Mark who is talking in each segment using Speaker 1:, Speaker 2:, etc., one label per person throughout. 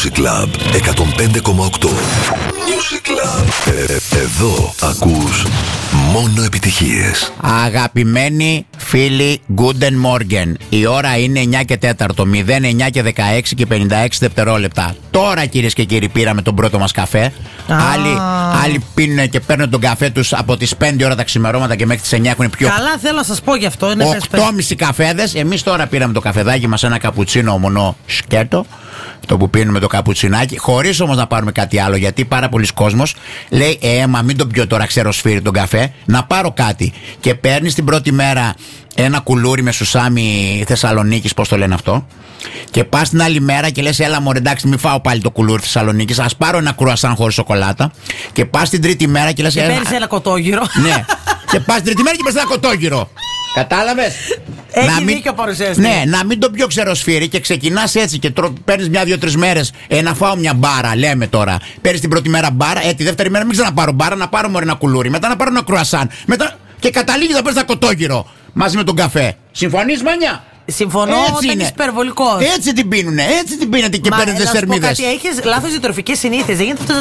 Speaker 1: Music Club 105,8. Music Club. Εδώ ακούς μόνο επιτυχίες.
Speaker 2: Αγαπημένοι φίλοι, Guten Morgen. Η ώρα είναι 9 και 4, 09 και 16 και 56 δευτερόλεπτα. Τώρα, κυρίες και κύριοι, πήραμε τον πρώτο μας καφέ. Άλλοι πίνουν και παίρνουν τον καφέ τους από τις 5 ώρα τα ξημερώματα και μέχρι τις 9 έχουν πιο.
Speaker 3: Καλά, θέλω να σας πω γι' αυτό.
Speaker 2: 8,5 καφέδες. Εμείς τώρα πήραμε το καφεδάκι μας, ένα καπουτσίνο μονό σκέτο. Το που πίνουμε το καπουτσινάκι, χωρίς όμως να πάρουμε κάτι άλλο. Γιατί πάρα πολλοί κόσμος λέει: μα μην τον πιω τώρα, ξέρω σφύρι τον καφέ. Να πάρω κάτι. Και παίρνεις την πρώτη μέρα ένα κουλούρι με σουσάμι Θεσσαλονίκης, πώς το λένε αυτό. Και πας την άλλη μέρα και λες: έλα μωρέ, εντάξει, μην φάω πάλι το κουλούρι Θεσσαλονίκης. Ας πάρω ένα κρουασάν χωρίς σοκολάτα. Και πας την τρίτη μέρα και λες:
Speaker 3: παίρνεις ένα κοτόγυρο.
Speaker 2: Ναι. Και πας την τρίτη μέρα και παίρνεις ένα κοτόγυρο. Κατάλαβες?
Speaker 3: Έχει δίκιο παρουσιαστή.
Speaker 2: Ναι, να μην τον πιω ξεροσφύρι και ξεκινάς έτσι και παίρνεις 1-2-3 μέρες να φάω μια μπάρα, λέμε τώρα. Παίρνεις την πρώτη μέρα μπάρα, τη δεύτερη μέρα μην ξαναπάρω μπάρα, να πάρω μωρέ ένα κουλούρι. Μετά να πάρω ένα κρουασάν. Μετά και καταλήγεις να παίρνεις ένα κοτόγυρο μαζί με τον καφέ. Συμφωνείς, Μανιά?
Speaker 3: Συμφωνώ, όταν είσαι υπερβολικός.
Speaker 2: Έτσι την πίνουνε, έτσι την πίνετε και παίρνετε θερμίδες.
Speaker 3: Έχεις λάθος διατροφικές συνήθειες. Δεν γίνεται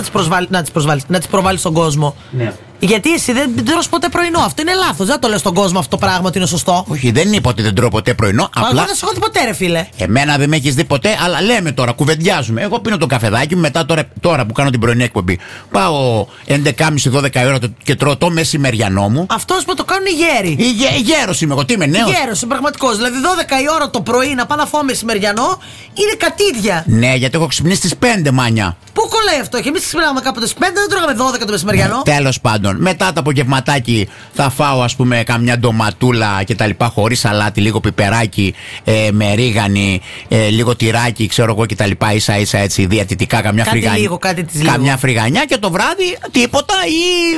Speaker 3: να τις προβάλλεις στον κόσμο. Ναι. Γιατί εσύ δεν τρως ποτέ πρωινό. Αυτό είναι λάθος. Δεν το λες στον κόσμο αυτό το πράγμα ότι είναι σωστό.
Speaker 2: Όχι, δεν είπα ότι δεν τρώω ποτέ πρωινό.
Speaker 3: Απλά δεν σε έχω δει ποτέ, ρε φίλε.
Speaker 2: Εμένα δεν με έχεις δει ποτέ, αλλά λέμε τώρα, κουβεντιάζουμε. Εγώ πίνω το καφεδάκι μου, μετά τώρα που κάνω την πρωινή εκπομπή. Πάω 11.30-12 ώρα και τρώω το μεσημεριανό μου.
Speaker 3: Αυτός που το κάνουν οι γέροι.
Speaker 2: Γέρος είμαι εγώ, τι είμαι, νέος.
Speaker 3: Γέρος, πραγματικός. Δηλαδή 12 η ώρα το πρωί να πάω να φάω μεσημεριανό είναι κατίδια.
Speaker 2: Ναι, γιατί έχω ξυπνήσει στις 5, Μάνια.
Speaker 3: Πού κολλάει αυτό? Και εμείς ξυπνάμε κάποτε στις 5, δεν τρώγαμε 12 το μεσημεριανό.
Speaker 2: Τέλος πάντων. Μετά το απογευματάκι θα φάω, ας πούμε, καμιά ντοματούλα και τα λοιπά, χωρίς σαλάτι, λίγο πιπεράκι, με ρίγανη, λίγο τυράκι, ξέρω εγώ και τα λοιπά, ίσα έτσι διατητικά, καμιά φρυγανιά και το βράδυ τίποτα ή.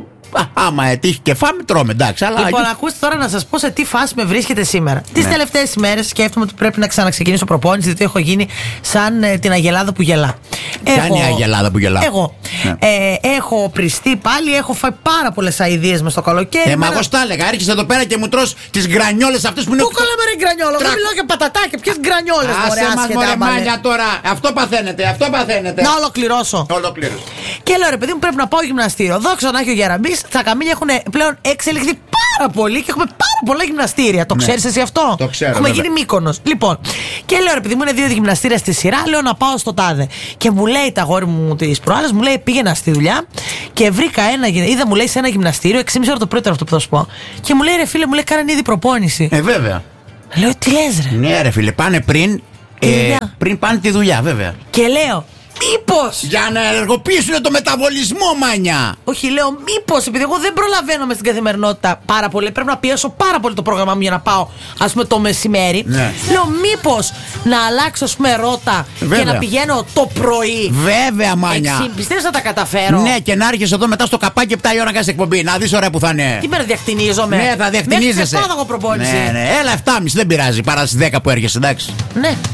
Speaker 2: Άμα τύχει και φάμε, τρώμε, εντάξει. Αλλά...
Speaker 3: Λοιπόν, ακούστε τώρα να σας πω σε τι φάση με βρίσκεται σήμερα. Τις τελευταίες ημέρες σκέφτομαι ότι πρέπει να ξαναξεκινήσω προπόνηση, διότι έχω γίνει σαν την Αγελάδα που γελά.
Speaker 2: Ποια είναι η Αγελάδα που γελά?
Speaker 3: Εγώ. Ναι. Έχω πριστεί πάλι, έχω φάει πάρα πολλές αηδίες μες στο καλοκαίρι.
Speaker 2: Μα εγώ στα έλεγα, έρχεσαι εδώ πέρα και μου τρως τις γκρανιόλες αυτές που είναι.
Speaker 3: Πού κολλάμε ρε γκρανιόλα? Εγώ μιλάω για πατατάκια, ποιες γκρανιόλες?
Speaker 2: Άσε μας μωρέ τώρα, αυτό παθαίνετε.
Speaker 3: Να ολοκληρώσω. Και λέω ρε παιδί μου, πρέπει να πάω γυμναστήριο. Δόξα να έχει ο Γεραμπής, τα καμίνια έχουν πλέον εξελιχθεί πάρα πολύ και έχουμε πάρα πολλά γυμναστήρια. Το ξέρεις εσύ αυτό?
Speaker 2: Το ξέρω.
Speaker 3: Έχουμε γίνει Μύκονος. Λοιπόν, και λέω ρε παιδί μου, είναι 2 γυμναστήρια στη σειρά, λέω να πάω στο τάδε. Και μου λέει τα αγόρι μου τις προάλλες, μου λέει πήγαινα στη δουλειά και βρήκα είδα μου λέει σε ένα γυμναστήριο, 6,5 ώρα το πρωί αυτό που θα σου πω. Και μου λέει ρε φίλε, μου λέει κάνανε ήδη προπόνηση.
Speaker 2: Βέβαια.
Speaker 3: Λέω τι λες ρε?
Speaker 2: Ναι ρε φίλε, πάνε πριν πάνε τη δουλειά, βέβαια.
Speaker 3: Και λέω μήπως
Speaker 2: για να ενεργοποιήσουν το μεταβολισμό, Μάνια.
Speaker 3: Όχι, λέω μήπως επειδή εγώ δεν προλαβαίνω με στην καθημερινότητα πάρα πολύ, πρέπει να πιέσω πάρα πολύ το πρόγραμμά μου για να πάω ας πούμε το μεσημέρι. Ναι. Λέω μήπως να αλλάξω ας πούμε ρότα και να πηγαίνω το πρωί.
Speaker 2: Βέβαια, Μάνια.
Speaker 3: Πιστεύεις να τα καταφέρω?
Speaker 2: Ναι, και να έρχεσαι εδώ μετά στο καπάκι 7 η ώρα να κάνεις εκπομπή. Να δεις ωραία που θα είναι.
Speaker 3: Τι μέρα διακτηνίζομαι?
Speaker 2: Ναι, θα διακτηνίζεσαι.
Speaker 3: Μέχρι 7 θα έχω προπόνηση.
Speaker 2: Ναι, έλα 7,5 δεν πειράζει. Παρά στις 10 που έρχεσαι, εντάξει.
Speaker 3: Ναι.